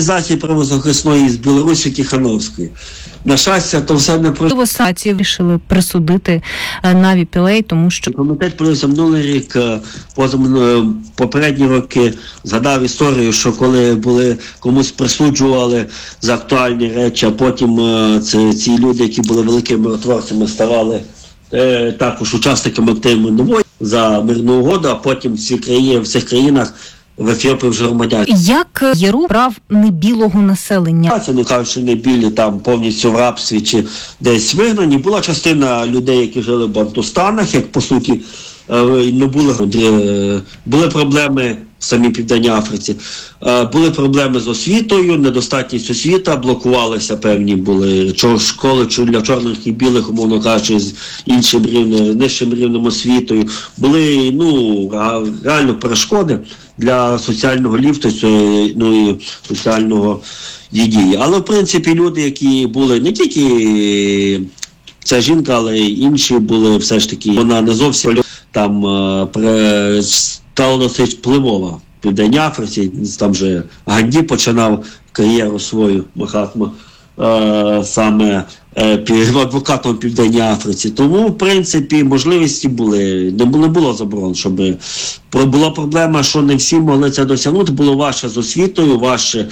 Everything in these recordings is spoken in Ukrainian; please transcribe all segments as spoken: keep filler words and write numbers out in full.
мобілізації правозахисної з Білорусі Тихановської. На щастя, то все не про... Саці вирішили присудити Наві Пілей, тому що... Комітет провівся минулий рік, позам, попередні роки, згадав історію, що коли були, комусь присуджували за актуальні речі, а потім це, ці люди, які були великими миротворцями, ставали е, також учасниками активної нової за мирну угоду, а потім в, ці країни, в цих країнах в Ефіопії вже громадян. Як ЄРУ прав небілого населення? Це не кажуть, що не білі там повністю в рабстві чи десь вигнані. Була частина людей, які жили в Бантустанах, як по суті не було. Були проблеми в самій Південній Африці. Були проблеми з освітою, недостатність освіти, блокувалися певні були школи для чорних і білих, умовно кажучи, з іншим рівнем, нижчим рівнем освітою. Були, ну, реально перешкоди для соціального ліфту, ну, і соціального дії. Але, в принципі, люди, які були не тільки ця жінка, але й інші були все ж таки, вона не зовсім там при, стала досить впливова в Південній Африці, там же Ганді починав кар'єру свою, Махатма, е, саме е, адвокатом в Південній Африці. Тому, в принципі, можливості були, не було, не було заборон, щоб була проблема, що не всі могли це досягнути, було важче з освітою, важче,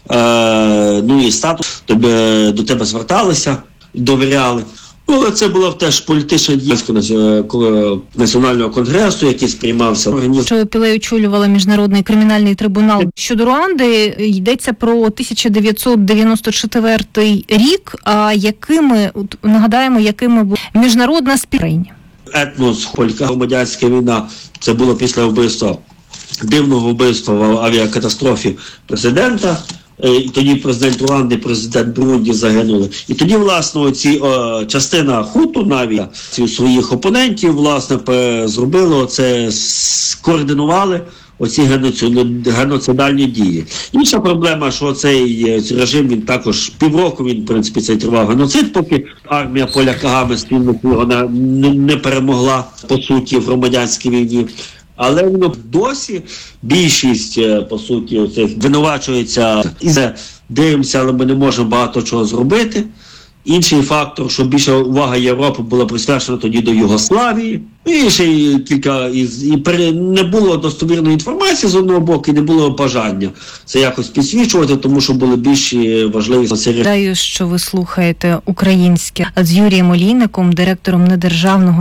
е, ну і статус, тебе, до тебе зверталися, довіряли. Але це була теж політична діяльність Національного конгресу, який сприймався. Що Пілей очолювала Міжнародний кримінальний трибунал. Щодо Руанди йдеться про тисяча дев'ятсот дев'яносто четвертий рік, а якими, нагадаємо, якими була міжнародна співпраця? Етнос, польська громадянська війна, це було після вбивства, дивного вбивства в авіакатастрофі президента. І тоді президент Руанди, президент Бурунді загинули. І тоді, власне, ці о, частина хуту навіть ці своїх опонентів, власне, зробили це, скоординували оці геноцидальні дії. Інша проблема, що цей режим, він також півроку, він, в принципі, цей тривав геноцид, поки армія Поля Кагаме спільно його не, не перемогла, по суті, в громадянській війні. Але ну, досі більшість, по суті, оцих винувачується і дивимося, але ми не можемо багато чого зробити. Інший фактор, що більша увага Європи була присвячена тоді до Югославії. І ще й кілька із і пере, не було достовірної інформації з одного боку, і не було бажання це якось підсвічувати, тому що були більші важливі соціальні. Даю, що ви слухаєте українське з Юрієм Олійником, директором недержавного